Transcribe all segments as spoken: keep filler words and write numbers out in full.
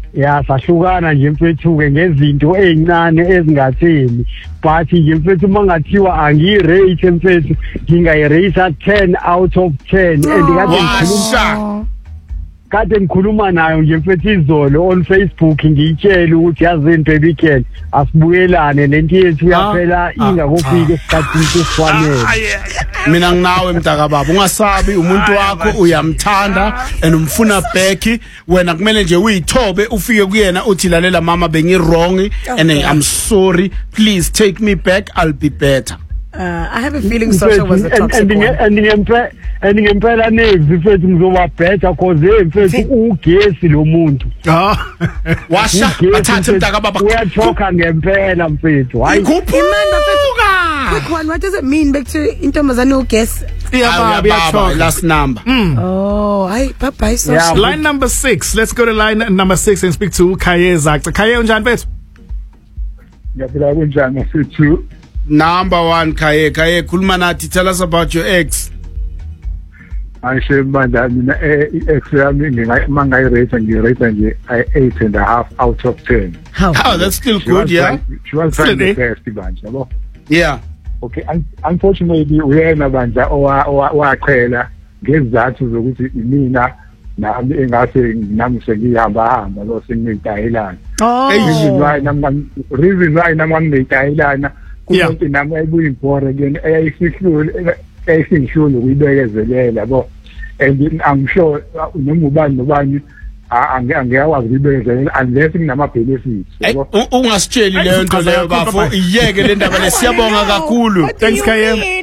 ya sahlukana nje mfethu ke ngezinto ezincane ezingatheni but nje mfethu mangathiwa angirate mfethu ngingayirate ten out of ten and kade ngikhuluma kade ngikhuluma nayo nje mfethu izolo on Facebook ngiyitshela ukuthi yazi into ebikele asibuyelane lento yethu yaphela ingakufika esikhathini sesifanele mina nginawe mntaka baba ungasabi umuntu wakho uyamthanda and umfuna back wena kumele nje uyithobe ufike kuyena uthi lalela mama bengi wrong and I'm sorry please take me back I'll be better. Uh, I have a feeling social was a toxic and, one. And ngempela and ngempela nevi mfethu ngizoba better cause mfethu ugesi lo muntu. Ah. Washa bathathe mntaka baba. Uyachoka ngempela mfethu. Hayi. Quick one, what does it mean back to intombazane ugesi? Yeah, baba, last number. Mm. Oh, hi, bye so yeah, line number six. Let's go to line number six and speak to Kaye Zakta. Kaye unjani mfethu? Ngiyaphila kunjani mfethu? Number one, Kaye, Kaye, Kulmanati, tell us about your ex. I say, man, ex, man, I rate and you rate and I eight and a half out of ten. How? Oh, that's still she good, yeah. Trying, she was trying the best, Banja. Yeah. Okay, un unfortunately, we are in a Banja or or Kela, get that to the which Nina, now being I saying, Namsagi Abaham, I was in Thailand. Oh, reason why I'm reason why I'm on the Thailand. Yeah. I'm able for again. I think I think sure we do as well. And I'm sure no mobile mobile. I'm unless nama benefits. Ungasitsheli leyo nto leyo bafo iyeke le ndaba lesiyabonga kakhulu. Thanks Kaye.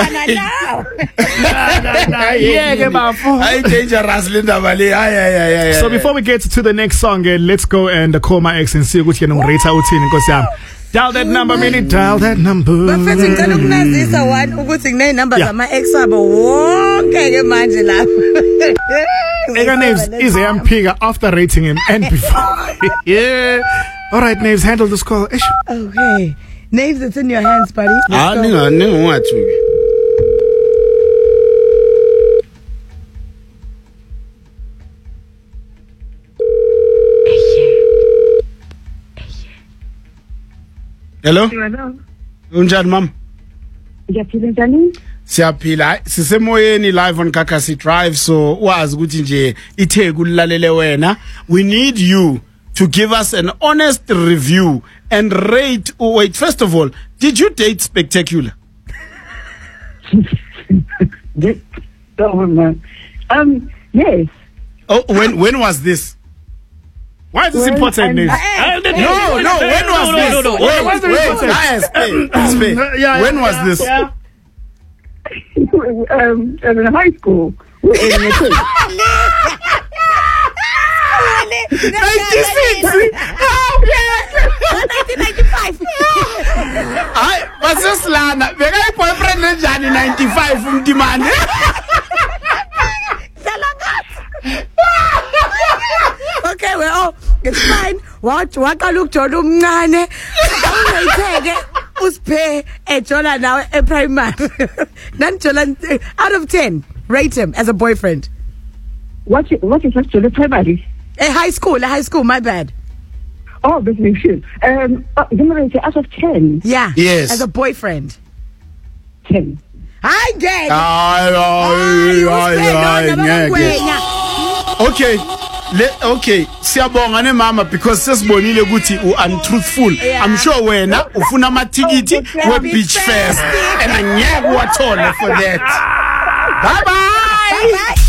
Iyeke bafo. Ay dangerous le ndaba le. Ay ay ay. So before we get to the next song, uh, let's go and call my ex and see ukuthi yena ngirate uthini nkosi yami. Dial that number, minute, dial that number. Bafethu ngicela ukunazisa one ukuthi ngine number zama ex abo wonke ke manje lapha. Ega Naves is a after rating him and before. Yeah. All right, Naves, handle this call. Ish. Okay. Naves, it's in your hands, buddy. Ah, ninga ninga wathi. Hello? Hello. Unjani mama? Ngiyaphila njani? Siyaphila sisemoyeni live on Kakasi Drive so wazi ukuthi nje itheku lilalele wena we need you to give us an honest review and rate oh, wait first of all did you date Spectacular? um yes. Oh when when was this? Why is this well, important news? No, no, when was this? No, no, no. Wait, wait, wait. wait. When was this? Yeah. um, in high school. ninety-six. nineteen ninety-five. Ay, baseslana. Beka boyfriend njani ninety-five umdimane. Okay, well, it's fine. Watch, waqala ukujona umncane. Awungayitheke usiphe ejola nawe eprimary. Nanjola out of ten, rate him as a boyfriend. What what is actually primary? A high school, a high school, my bad. Oh, this is shit. Um, uh, out of ten. Yeah. Yes. As a boyfriend. ten. I get. Ay, ay, ay, ay. Okay. Le, okay, siyabonga ne mama because sesibonile ukuthi u untruthful. Yeah. I'm sure wena ufuna amatikiti we beach fest and angeke wathole for that. Bye bye. Bye bye.